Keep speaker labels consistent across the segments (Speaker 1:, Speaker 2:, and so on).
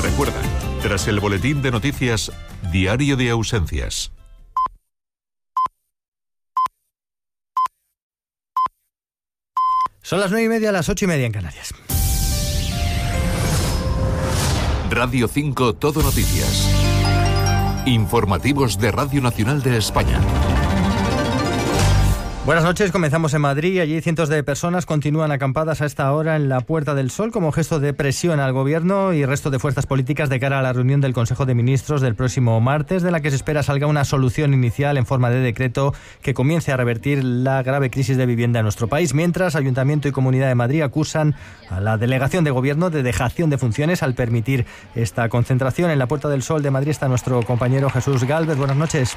Speaker 1: recuerda, tras el boletín de noticias, diario de ausencias.
Speaker 2: Son las 9:30, las 8:30 en Canarias.
Speaker 1: Radio 5 Todo Noticias. Informativos de Radio Nacional de España.
Speaker 2: Buenas noches, comenzamos en Madrid. Allí cientos de personas continúan acampadas a esta hora en la Puerta del Sol como gesto de presión al gobierno y resto de fuerzas políticas de cara a la reunión del Consejo de Ministros del próximo martes, de la que se espera salga una solución inicial en forma de decreto que comience a revertir la grave crisis de vivienda en nuestro país. Mientras, Ayuntamiento y Comunidad de Madrid acusan a la delegación de gobierno de dejación de funciones al permitir esta concentración. En la Puerta del Sol de Madrid está nuestro compañero Jesús Gálvez. Buenas noches.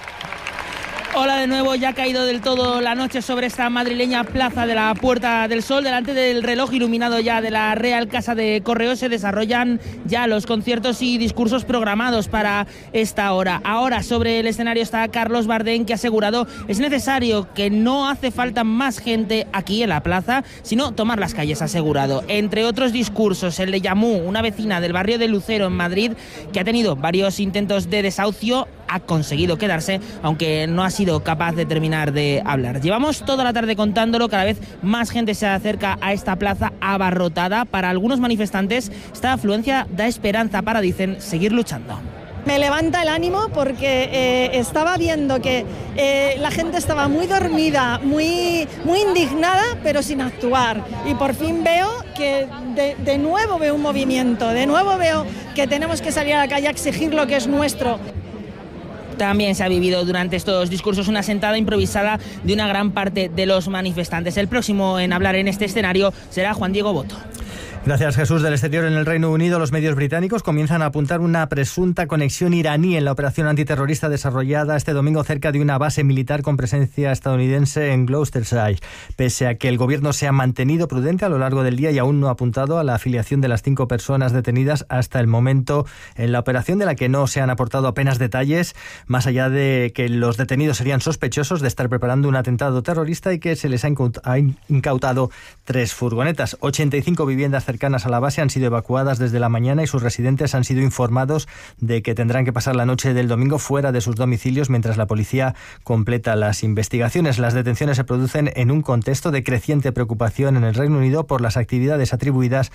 Speaker 3: Hola de nuevo, ya ha caído del todo la noche sobre esta madrileña plaza de la Puerta del Sol. Delante del reloj iluminado ya de la Real Casa de Correos se desarrollan ya los conciertos y discursos programados para esta hora. Ahora sobre el escenario está Carlos Bardén, que ha asegurado es necesario, que no hace falta más gente aquí en la plaza, sino tomar las calles, ha asegurado. Entre otros discursos, el de Yamú, una vecina del barrio de Lucero en Madrid, que ha tenido varios intentos de desahucio, ha conseguido quedarse, aunque no ha sido capaz de terminar de hablar. Llevamos toda la tarde contándolo, cada vez más gente se acerca a esta plaza abarrotada. Para algunos manifestantes, esta afluencia da esperanza para, dicen, seguir luchando.
Speaker 4: Me levanta el ánimo porque estaba viendo que la gente estaba muy dormida, muy indignada, pero sin actuar. Y por fin veo que de nuevo veo un movimiento, de nuevo veo que tenemos que salir a la calle a exigir lo que es nuestro.
Speaker 3: También se ha vivido durante estos discursos una sentada improvisada de una gran parte de los manifestantes. El próximo en hablar en este escenario será Juan Diego Boto.
Speaker 2: Gracias, Jesús. Del exterior, en el Reino Unido, los medios británicos comienzan a apuntar una presunta conexión iraní en la operación antiterrorista desarrollada este domingo cerca de una base militar con presencia estadounidense en Gloucestershire. Pese a que el gobierno se ha mantenido prudente a lo largo del día y aún no ha apuntado a la afiliación de las 5 personas detenidas hasta el momento en la operación, de la que no se han aportado apenas detalles, más allá de que los detenidos serían sospechosos de estar preparando un atentado terrorista y que se les ha incautado 3 furgonetas. 85 viviendas cercanas a la base han sido evacuadas desde la mañana y sus residentes han sido informados de que tendrán que pasar la noche del domingo fuera de sus domicilios mientras la policía completa las investigaciones. Las detenciones se producen en un contexto de creciente preocupación en el Reino Unido por las actividades atribuidas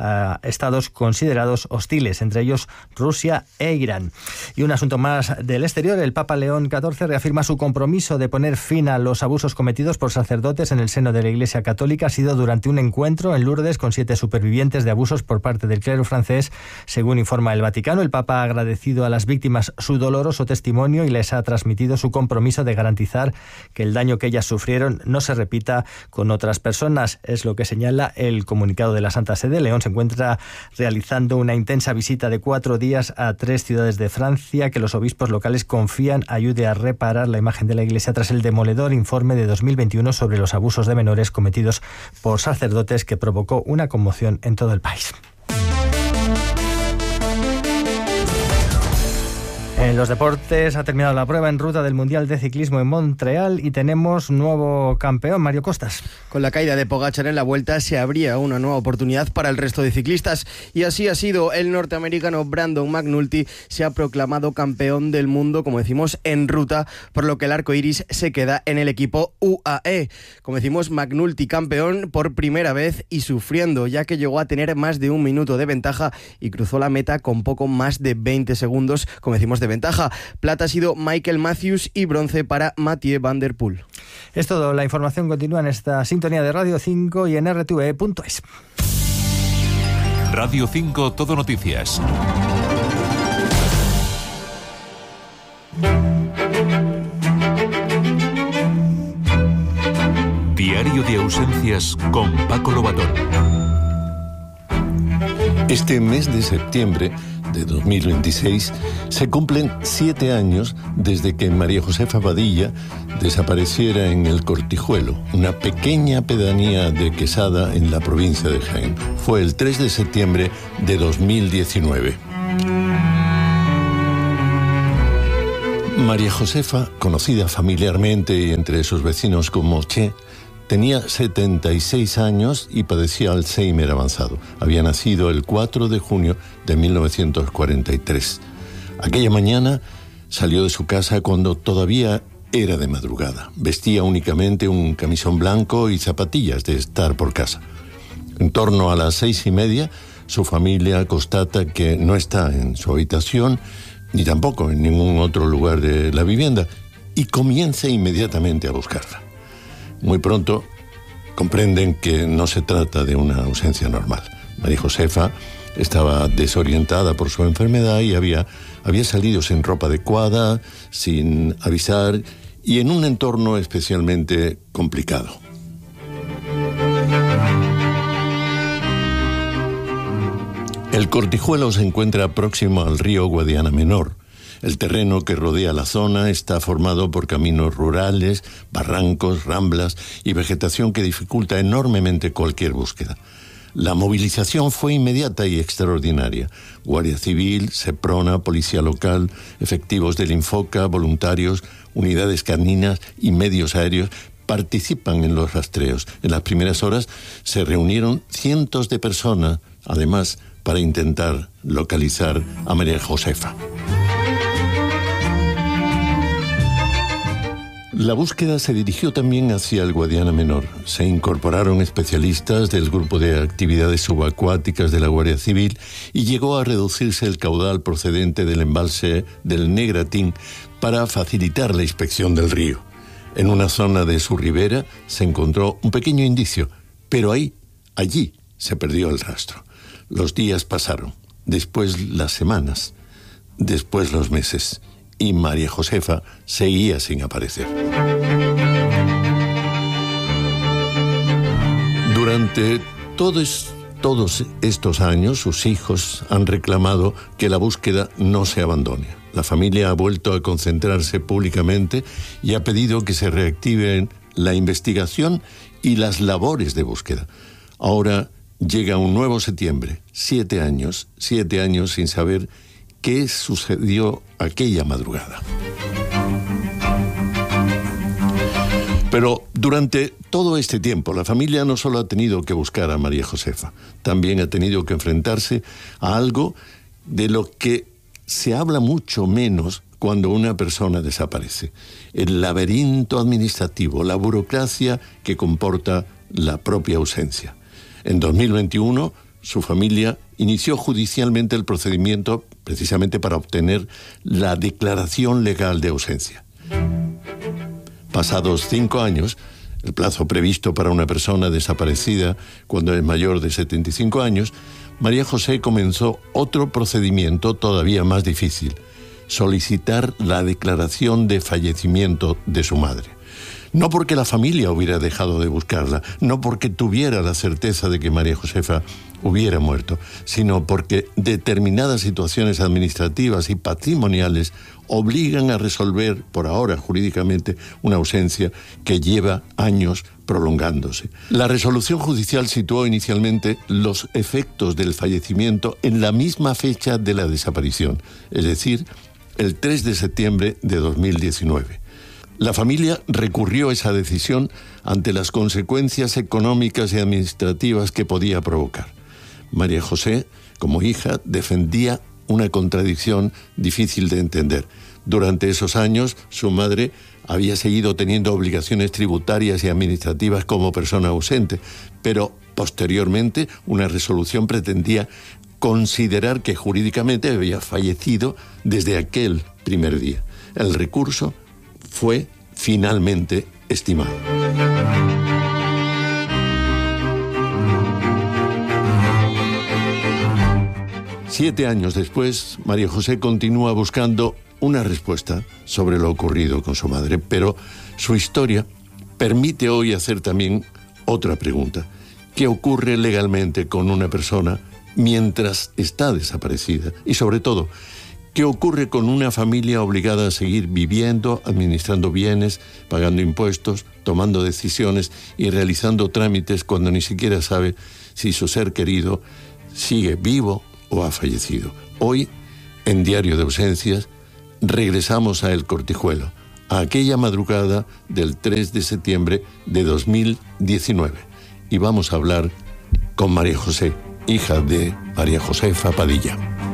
Speaker 2: a estados considerados hostiles, entre ellos Rusia e Irán. Y un asunto más del exterior, el Papa León XIV reafirma su compromiso de poner fin a los abusos cometidos por sacerdotes en el seno de la Iglesia Católica. Ha sido durante un encuentro en Lourdes con 7 supervivientes de abusos por parte del clero francés, según informa el Vaticano. El Papa ha agradecido a las víctimas su doloroso testimonio y les ha transmitido su compromiso de garantizar que el daño que ellas sufrieron no se repita con otras personas. Es lo que señala el comunicado de la Santa Sede. León se encuentra realizando una intensa visita de 4 días a 3 ciudades de Francia que los obispos locales confían ayude a reparar la imagen de la Iglesia tras el demoledor informe de 2021 sobre los abusos de menores cometidos por sacerdotes, que provocó una conmoción en todo el país. En los deportes, ha terminado la prueba en ruta del Mundial de Ciclismo en Montreal y tenemos nuevo campeón, Mario Costas.
Speaker 5: Con la caída de Pogačar en la Vuelta se abría una nueva oportunidad para el resto de ciclistas y así ha sido. El norteamericano Brandon McNulty se ha proclamado campeón del mundo, como decimos, en ruta, por lo que el arco iris se queda en el equipo UAE. Como decimos, McNulty campeón por primera vez y sufriendo, ya que llegó a tener más de 1 minuto de ventaja y cruzó la meta con poco más de 20 segundos, como decimos, de ventaja. Plata ha sido Michael Matthews y bronce para Mathieu van der Poel.
Speaker 2: Es todo. La información continúa en esta sintonía de Radio 5 y en rtve.es.
Speaker 1: Radio 5 Todo Noticias. Diario de ausencias con Paco Lobatón.
Speaker 6: Este mes de septiembre de 2026 se cumplen 7 años desde que María Josefa Badilla desapareciera en El Cortijuelo, una pequeña pedanía de Quesada en la provincia de Jaén. Fue el 3 de septiembre de 2019. María Josefa, conocida familiarmente y entre sus vecinos como Che, Tenía 76 años y padecía Alzheimer avanzado. Había nacido el 4 de junio de 1943. Aquella mañana salió de su casa cuando todavía era de madrugada. Vestía únicamente un camisón blanco y zapatillas de estar por casa. En torno a las 6:30, su familia constata que no está en su habitación ni tampoco en ningún otro lugar de la vivienda y comienza inmediatamente a buscarla. Muy pronto comprenden que no se trata de una ausencia normal. María Josefa estaba desorientada por su enfermedad y había salido sin ropa adecuada, sin avisar y en un entorno especialmente complicado. El Cortijuelo se encuentra próximo al río Guadiana Menor. El terreno que rodea la zona está formado por caminos rurales, barrancos, ramblas y vegetación que dificulta enormemente cualquier búsqueda. La movilización fue inmediata y extraordinaria. Guardia Civil, Seprona, Policía Local, efectivos del Infoca, voluntarios, unidades caninas y medios aéreos participan en los rastreos. En las primeras horas se reunieron cientos de personas, además, para intentar localizar a María Josefa. La búsqueda se dirigió también hacia el Guadiana Menor. Se incorporaron especialistas del Grupo de Actividades Subacuáticas de la Guardia Civil y llegó a reducirse el caudal procedente del embalse del Negratín para facilitar la inspección del río. En una zona de su ribera se encontró un pequeño indicio, pero allí se perdió el rastro. Los días pasaron, después las semanas, después los meses, y María Josefa seguía sin aparecer. Durante todos estos años, sus hijos han reclamado que la búsqueda no se abandone. La familia ha vuelto a concentrarse públicamente y ha pedido que se reactiven la investigación y las labores de búsqueda. Ahora llega un nuevo septiembre, 7 años sin saber qué sucedió aquella madrugada. Pero durante todo este tiempo, la familia no solo ha tenido que buscar a María Josefa, también ha tenido que enfrentarse a algo de lo que se habla mucho menos cuando una persona desaparece: el laberinto administrativo, la burocracia que comporta la propia ausencia. En 2021, su familia inició judicialmente el procedimiento precisamente para obtener la declaración legal de ausencia. Pasados 5 años, el plazo previsto para una persona desaparecida cuando es mayor de 75 años, María José comenzó otro procedimiento todavía más difícil: solicitar la declaración de fallecimiento de su madre. No porque la familia hubiera dejado de buscarla, no porque tuviera la certeza de que María Josefa hubiera muerto, sino porque determinadas situaciones administrativas y patrimoniales obligan a resolver, por ahora jurídicamente, una ausencia que lleva años prolongándose. La resolución judicial situó inicialmente los efectos del fallecimiento en la misma fecha de la desaparición, es decir, el 3 de septiembre de 2019. La familia recurrió a esa decisión ante las consecuencias económicas y administrativas que podía provocar. María José, como hija, defendía una contradicción difícil de entender. Durante esos años, su madre había seguido teniendo obligaciones tributarias y administrativas como persona ausente, pero posteriormente una resolución pretendía considerar que jurídicamente había fallecido desde aquel primer día. El recurso fue finalmente estimado. Siete años después, María José continúa buscando una respuesta sobre lo ocurrido con su madre, pero su historia permite hoy hacer también otra pregunta: ¿qué ocurre legalmente con una persona mientras está desaparecida? Y sobre todo, ¿qué ocurre con una familia obligada a seguir viviendo, administrando bienes, pagando impuestos, tomando decisiones y realizando trámites cuando ni siquiera sabe si su ser querido sigue vivo o ha fallecido? Hoy, en Diario de Ausencias, regresamos a El Cortijuelo, a aquella madrugada del 3 de septiembre de 2019. Y vamos a hablar con María José, hija de María Josefa Padilla.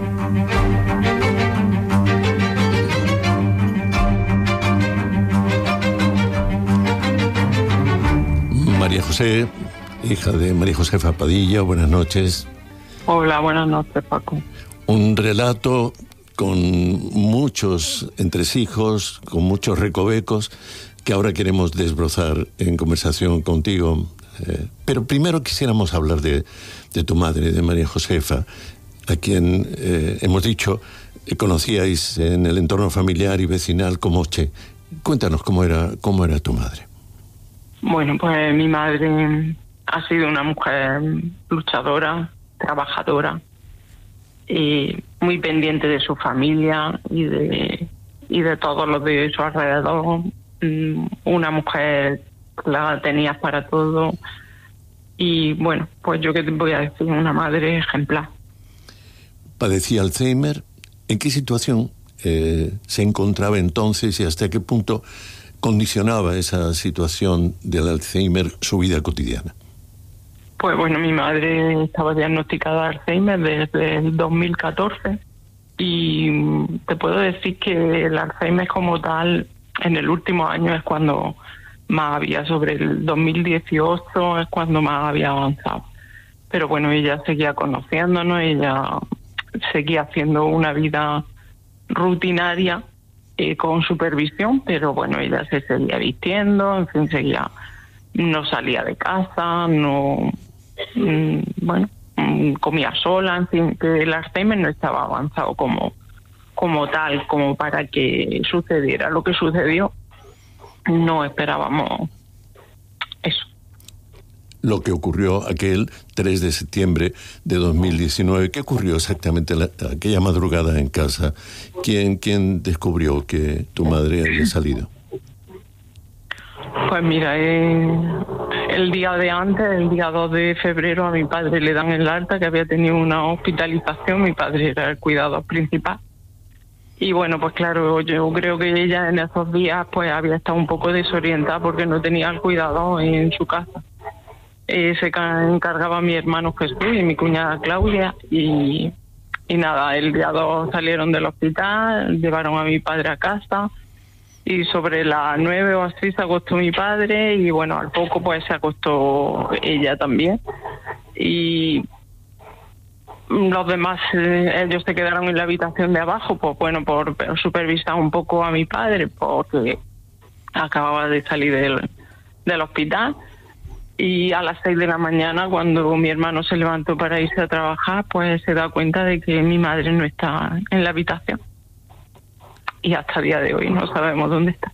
Speaker 6: María José, hija de María Josefa Padilla, buenas noches.
Speaker 7: Hola, buenas noches, Paco.
Speaker 6: Un relato con muchos entresijos, con muchos recovecos, que ahora queremos desbrozar en conversación contigo. Pero primero quisiéramos hablar de tu madre, de María Josefa, a quien hemos dicho conocíais en el entorno familiar y vecinal como Che. Cuéntanos cómo era tu madre.
Speaker 7: Bueno, pues mi madre ha sido una mujer luchadora, trabajadora, y muy pendiente de su familia y de todos los de su alrededor. Una mujer que la tenías para todo. Y bueno, pues yo qué te voy a decir, una madre ejemplar.
Speaker 6: ¿Padecía Alzheimer? ¿En qué situación se encontraba entonces y hasta qué punto condicionaba esa situación del Alzheimer su vida cotidiana?
Speaker 7: Pues bueno, mi madre estaba diagnosticada de Alzheimer desde el 2014 y te puedo decir que el Alzheimer como tal en el último año es cuando más había, sobre el 2018 es cuando más había avanzado. Pero bueno, ella seguía conociéndonos, ella seguía haciendo una vida rutinaria con supervisión, pero bueno, ella se seguía vistiendo, en fin, no salía de casa, comía sola, en fin, que el Alzheimer no estaba avanzado como tal, como para que sucediera lo que sucedió. No esperábamos eso.
Speaker 6: Lo que ocurrió aquel 3 de septiembre de 2019, ¿qué ocurrió exactamente aquella madrugada en casa? ¿Quién descubrió que tu madre había salido?
Speaker 7: Pues mira, el día de antes, el día 2 de febrero, a mi padre le dan el alta, que había tenido una hospitalización. Mi padre era el cuidador principal. Y bueno, pues claro, yo creo que ella en esos días pues había estado un poco desorientada porque no tenía el cuidador en su casa. Se encargaba mi hermano Jesús y mi cuñada Claudia y nada, el día 2 salieron del hospital, llevaron a mi padre a casa y sobre las 9 o así se acostó mi padre y bueno, al poco pues se acostó ella también. Y los demás, ellos se quedaron en la habitación de abajo, pues bueno, por supervisar un poco a mi padre porque acababa de salir del hospital. Y a las 6 de la mañana, cuando mi hermano se levantó para irse a trabajar, pues se da cuenta de que mi madre no está en la habitación. Y hasta el día de hoy no sabemos dónde está.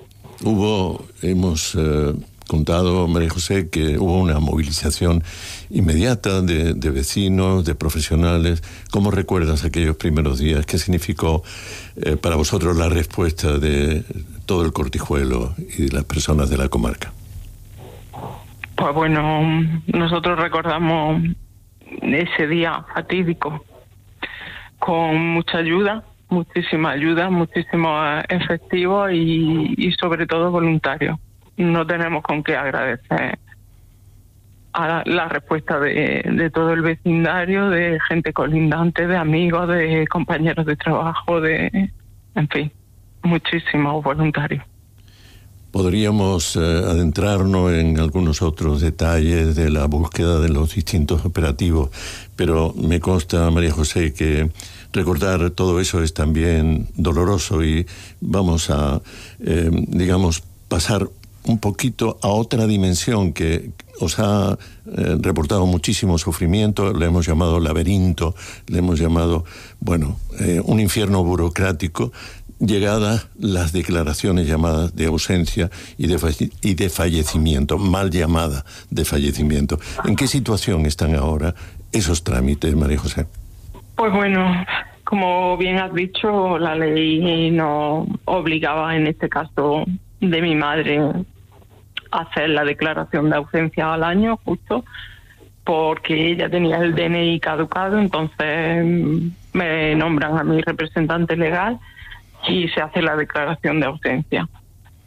Speaker 6: Hemos contado, María José, que hubo una movilización inmediata de vecinos, de profesionales. ¿Cómo recuerdas aquellos primeros días? ¿Qué significó para vosotros la respuesta de todo el Cortijuelo y de las personas de la comarca?
Speaker 7: Pues bueno, nosotros recordamos ese día fatídico con mucha ayuda, muchísimo efectivo y sobre todo voluntarios. No tenemos con qué agradecer a la respuesta de todo el vecindario, de gente colindante, de amigos, de compañeros de trabajo, en fin, muchísimos voluntarios.
Speaker 6: Podríamos adentrarnos en algunos otros detalles de la búsqueda de los distintos operativos, pero me consta, María José, que recordar todo eso es también doloroso y vamos a, pasar un poquito a otra dimensión que os ha reportado muchísimo sufrimiento. Le hemos llamado laberinto, le hemos llamado, un infierno burocrático. Llegadas las declaraciones llamadas de ausencia y de fallecimiento, mal llamada de fallecimiento. ¿En qué situación están ahora esos trámites, María José?
Speaker 7: Pues bueno, como bien has dicho, la ley nos obligaba en este caso de mi madre a hacer la declaración de ausencia al año, justo porque ella tenía el DNI caducado. Entonces me nombran a mi representante legal y se hace la declaración de ausencia.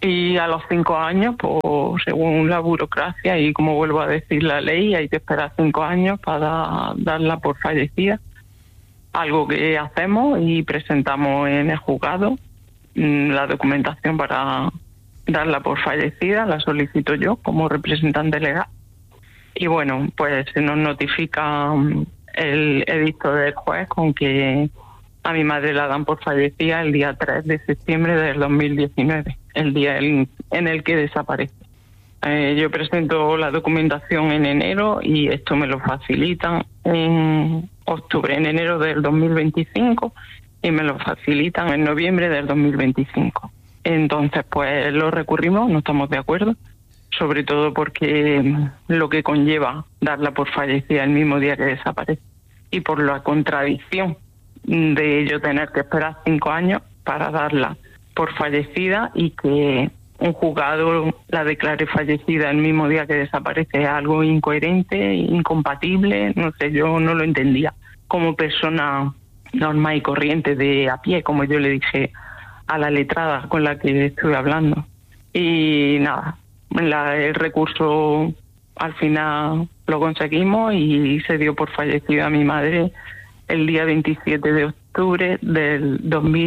Speaker 7: Y a los 5 años, pues según la burocracia y como vuelvo a decir la ley, hay que esperar 5 años para darla por fallecida. Algo que hacemos y presentamos en el juzgado. La documentación para darla por fallecida la solicito yo como representante legal. Y bueno, pues se nos notifica el edicto del juez con que a mi madre la dan por fallecida el día 3 de septiembre del 2019, el día en el que desaparece. Yo presento la documentación en enero y esto me lo facilitan en octubre, en enero del 2025, y me lo facilitan en noviembre del 2025. Entonces, pues lo recurrimos, no estamos de acuerdo, sobre todo porque lo que conlleva darla por fallecida el mismo día que desaparece y por la contradicción de yo tener que esperar 5 años para darla por fallecida y que un juzgado la declare fallecida el mismo día que desaparece. Es algo incoherente, incompatible, no sé, yo no lo entendía como persona normal y corriente de a pie, como yo le dije a la letrada con la que estuve hablando. Y nada, el recurso al final lo conseguimos y se dio por fallecida a mi madre el día 27 de octubre del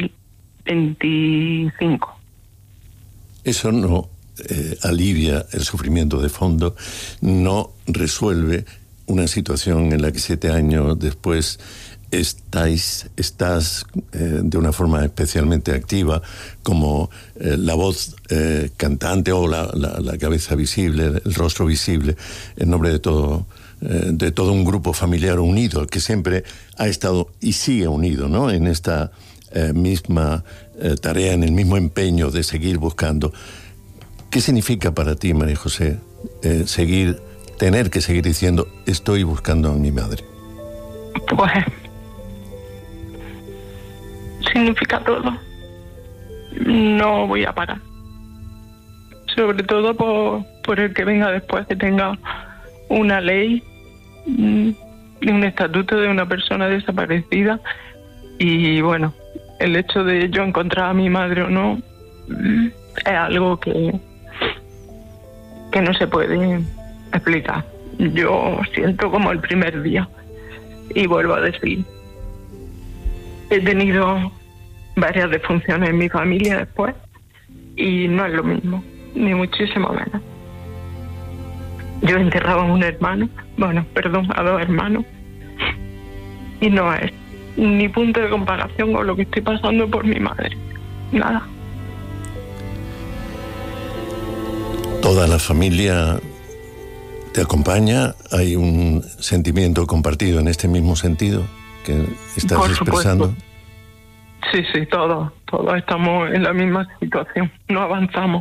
Speaker 7: 2025.
Speaker 6: Eso no alivia el sufrimiento de fondo, no resuelve una situación en la que 7 años después estás de una forma especialmente activa como la voz cantante o la cabeza visible, el rostro visible, en nombre de todo un grupo familiar unido que siempre ha estado y sigue unido, ¿no?, en esta misma tarea, en el mismo empeño de seguir buscando. ¿Qué significa para ti, María José, tener que seguir diciendo estoy buscando a mi madre?
Speaker 7: Pues significa todo. No voy a parar. Sobre todo por el que venga después, que tenga una ley, un estatuto de una persona desaparecida. Y bueno, el hecho de yo encontrar a mi madre o no es algo que no se puede explicar. Yo siento como el primer día. Y vuelvo a decir, he tenido varias defunciones en mi familia después y no es lo mismo, ni muchísimo menos. Yo enterraba a un hermano, a 2 hermanos, y no es ni punto de comparación con lo que estoy pasando por mi madre. Nada.
Speaker 6: Toda la familia te acompaña, hay un sentimiento compartido en este mismo sentido que estás
Speaker 7: por
Speaker 6: expresando.
Speaker 7: Supuesto. Sí, todos estamos en la misma situación, no avanzamos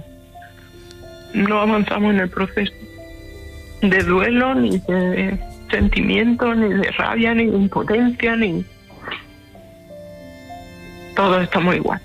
Speaker 7: en el proceso de duelo, ni de sentimiento, ni de rabia, ni de impotencia, ni... Todos estamos igual.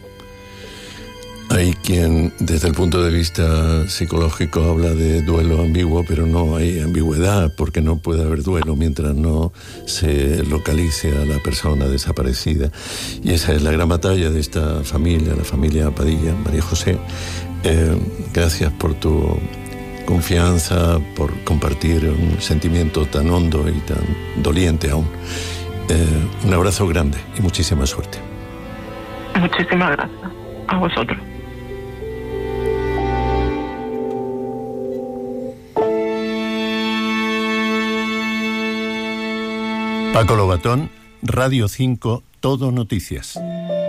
Speaker 6: Hay quien, desde el punto de vista psicológico, habla de duelo ambiguo, pero no hay ambigüedad, porque no puede haber duelo mientras no se localice a la persona desaparecida. Y esa es la gran batalla de esta familia, la familia Padilla. María José, gracias por tu confianza, por compartir un sentimiento tan hondo y tan doliente aún. Un abrazo grande y muchísima suerte.
Speaker 7: Muchísimas gracias a vosotros.
Speaker 6: Paco Lobatón, Radio 5, Todo Noticias.